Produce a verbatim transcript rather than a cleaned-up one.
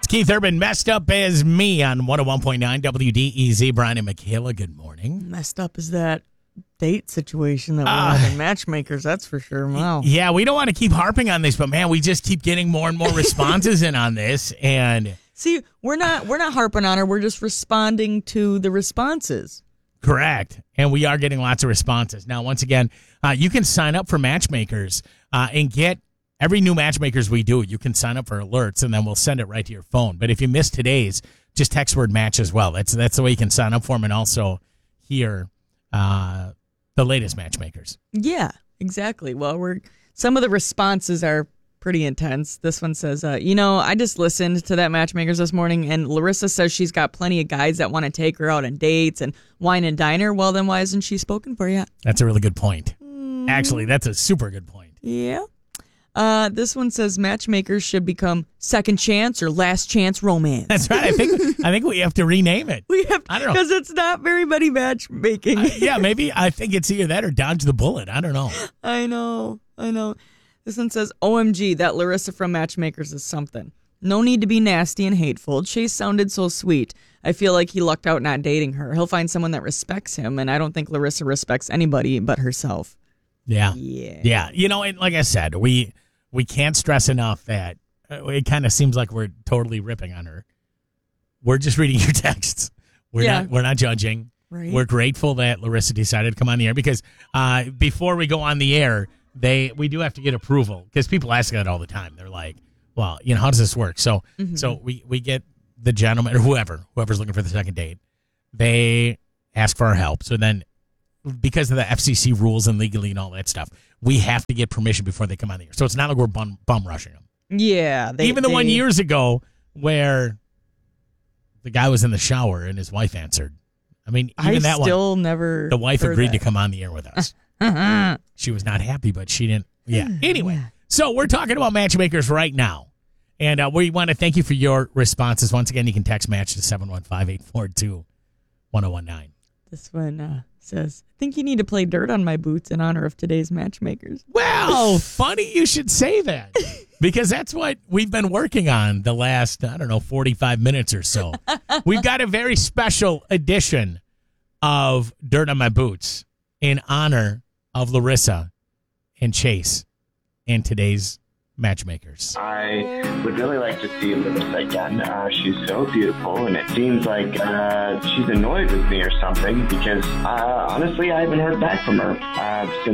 Keith Urban, Messed Up As Me on one oh one point nine W D E Z. Brian and Michaela, good morning. Messed up is that date situation that we're Uh, having. Matchmakers, that's for sure. Wow. Yeah, we don't want to keep harping on this, but man, we just keep getting more and more responses in on this. And See, we're not we're not harping on her. We're just responding to the responses. correct. And we are getting lots of responses. Now, once again, uh, you can sign up for Matchmakers uh, and get every new Matchmakers we do. You can sign up for alerts, and then we'll send it right to your phone. But if you miss today's, just text word match as well. That's that's the way you can sign up for them and also hear uh, the latest Matchmakers. Yeah, exactly. Well, we're some of the responses are pretty intense. This one says, uh, you know, I just listened to that Matchmakers this morning, and Larissa says she's got plenty of guys that want to take her out on dates and wine and dine her. Well, then why isn't she spoken for yet? That's a really good point. Actually, that's a super good point. Yeah. Uh, this one says matchmakers should become second chance or last chance romance. That's right. I think I think we have to rename it. We have I don't know. because it's not very many matchmaking. Uh, yeah, maybe I think it's either that or dodge the bullet. I don't know. I know, I know. This one says, O M G, that Larissa from Matchmakers is something. No need to be nasty and hateful. Chase sounded so sweet. I feel like he lucked out not dating her. He'll find someone that respects him, and I don't think Larissa respects anybody but herself. Yeah. Yeah. Yeah. You know, and like I said, we we can't stress enough that uh, it kind of seems like we're totally ripping on her. We're just reading your texts. We're Yeah. not we're not judging. Right. We're grateful that Larissa decided to come on the air because uh, before we go on the air, they we do have to get approval because people ask that all the time. They're like, well, you know, how does this work? So Mm-hmm. so we, we get the gentleman or whoever, whoever's looking for the second date, they ask for our help. So then because of the F C C rules and legally and all that stuff, we have to get permission before they come on the air. So it's not like we're bum, bum rushing them. Yeah. They, Even the they, one years ago where the guy was in the shower and his wife answered. I mean, even I that still one, never the wife heard agreed that. to come on the air with us. She was not happy, but she didn't. Yeah. Anyway, Yeah. so we're talking about Matchmakers right now. And uh, we want to thank you for your responses. Once again, you can text match to seven one five, eight four two, one oh one nine. This one uh, says, I think you need to play dirt on my boots in honor of today's matchmakers. Well, funny you should say that because that's what we've been working on the last, I don't know, forty-five minutes or so. We've got a very special edition of Dirt on My Boots in honor of Larissa and Chase and today's Matchmakers. I would really like to see Larissa again. Uh, she's so beautiful, and it seems like uh, she's annoyed with me or something because uh, honestly, I haven't heard back from her uh, since